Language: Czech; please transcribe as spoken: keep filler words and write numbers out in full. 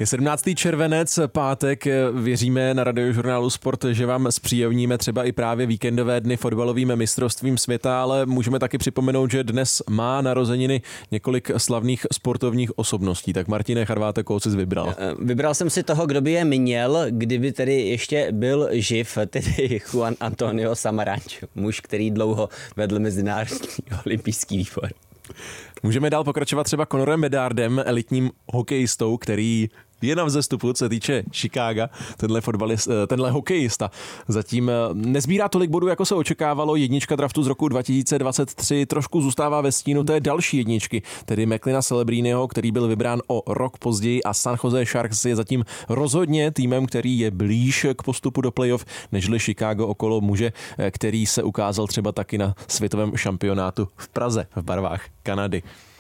Je sedmnáctý červenec, pátek, věříme na Radiožurnálu Sport, že vám zpříjemníme třeba i právě víkendové dny fotbalovým mistrovstvím světa, ale můžeme taky připomenout, že dnes má narozeniny několik slavných sportovních osobností. Tak Martine Charváte, koho jsi vybral? Vybral jsem si toho, kdo by je měl, kdyby tedy ještě byl živ, tedy Juan Antonio Samaranch, muž, který dlouho vedl Mezinárodní olympijský výbor. Můžeme dál pokračovat třeba Conorem Bedardem, elitním hokejistou, který je na vzestupu, co se týče Chicaga, tenhle, fotbalist, tenhle hokejista. Zatím nezbírá tolik bodů, jako se očekávalo. Jednička draftu z roku dva tisíce dvacet tři trošku zůstává ve stínu té další jedničky, tedy McLeana Celebriniho, který byl vybrán o rok později, a San Jose Sharks je zatím rozhodně týmem, který je blíž k postupu do playoff, nežli Chicago okolo muže, který se ukázal třeba taky na světovém šampionátu v Praze v barvách Kanady.